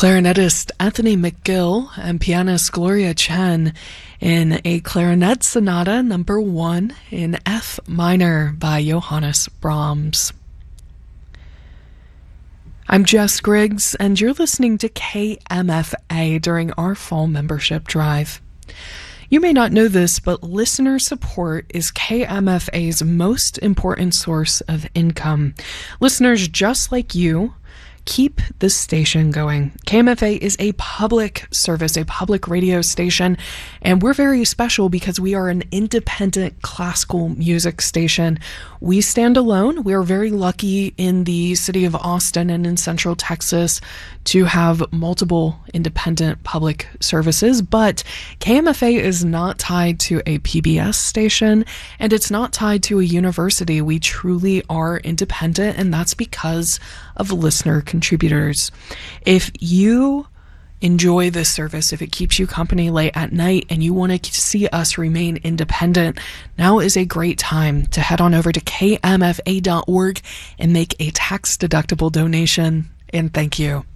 clarinetist Anthony McGill and pianist Gloria Chen in a Clarinet Sonata number 1 in F minor by Johannes Brahms. I'm Jess Griggs, and you're listening to KMFA during our fall membership drive. You may not know this, but listener support is KMFA's most important source of income. Listeners just like you keep this station going. KMFA is a public service, a public radio station, and we're very special because we are an independent classical music station. We stand alone. We are very lucky in the city of Austin and in Central Texas to have multiple independent public services, but KMFA is not tied to a PBS station, and it's not tied to a university. We truly are independent, and that's because of listener contributors. If you enjoy this service, if it keeps you company late at night and you want to see us remain independent, now is a great time to head on over to kmfa.org and make a tax-deductible donation. And thank you.